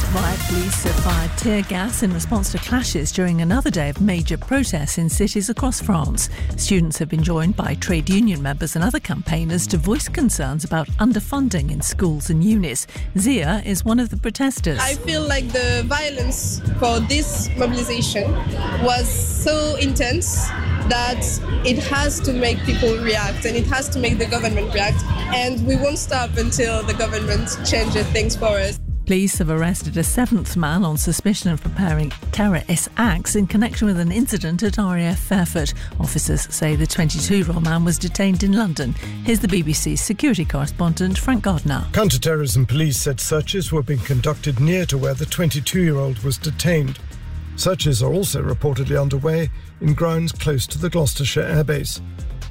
Riot police have fired tear gas in response to clashes during another day of major protests in cities across France. Students have been joined by trade union members and other campaigners to voice concerns about underfunding in schools and unis. Zia is one of the protesters. I feel like the violence for this mobilization was so intense that it has to make people react and it has to make the government react, and we won't stop until the government changes things for us. Police have arrested a seventh man on suspicion of preparing terrorist acts in connection with an incident at RAF Fairford. Officers say the 22-year-old man was detained in London. Here's the BBC's security correspondent, Frank Gardner. Counter-terrorism police said searches were being conducted near to where the 22-year-old was detained. Searches are also reportedly underway in grounds close to the Gloucestershire airbase.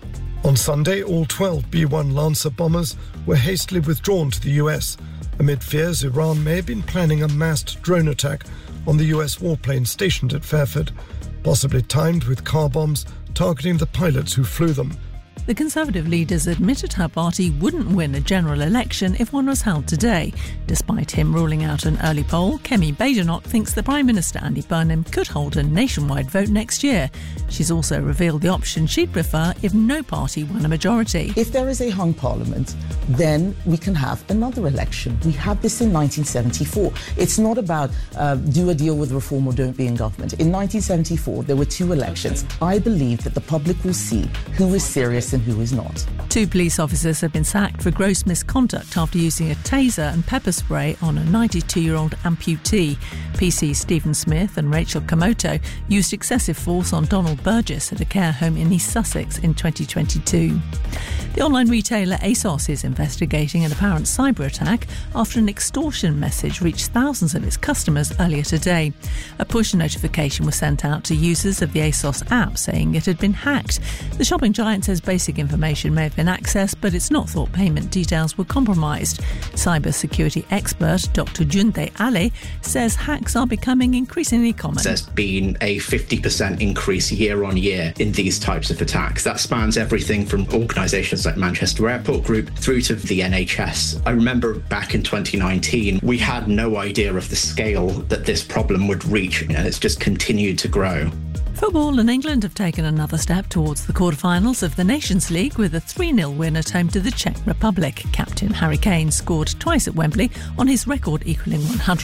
On Sunday, all 12 B-1 Lancer bombers were hastily withdrawn to the US, amid fears Iran may have been planning a massed drone attack on the US warplane stationed at Fairford, possibly timed with car bombs targeting the pilots who flew them. The Conservative leaders admitted her party wouldn't win a general election if one was held today. Despite him ruling out an early poll, Kemi Badenoch thinks the Prime Minister Andy Burnham could hold a nationwide vote next year. She's also revealed the option she'd prefer if no party won a majority. If there is a hung parliament, then we can have another election. We had this in 1974. It's not about do a deal with reform or don't be in government. In 1974, there were two elections. I believe that the public will see who is serious and who is not. Two police officers have been sacked for gross misconduct after using a taser and pepper spray on a 92-year-old amputee. PC Stephen Smith and Rachel Komoto used excessive force on Donald Burgess at a care home in East Sussex in 2022. The online retailer ASOS is investigating an apparent cyber attack after an extortion message reached thousands of its customers earlier today. A push notification was sent out to users of the ASOS app saying it had been hacked. The shopping giant says basic information may have been accessed, but it's not thought payment details were compromised. Cybersecurity expert Dr. Junde Ale says hacks are becoming increasingly common. There's been a 50% increase year on year in these types of attacks. That spans everything from organisations like Manchester Airport Group through to the NHS. I remember back in 2019, we had no idea of the scale that this problem would reach, and it's just continued to grow. Football and England have taken another step towards the quarter-finals of the Nations League with a 3-0 win at home to the Czech Republic. Captain Harry Kane scored twice at Wembley on his record-equalling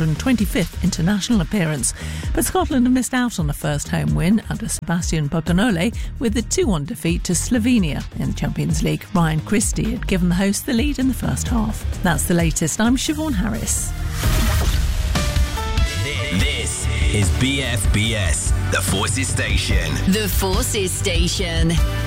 125th international appearance. But Scotland have missed out on a first home win under Sebastian Pocanole with a 2-1 defeat to Slovenia in the Champions League. Ryan Christie had given the hosts the lead in the first half. That's the latest. I'm Siobhan Harris. This is BFBS, the Forces Station. The Forces Station.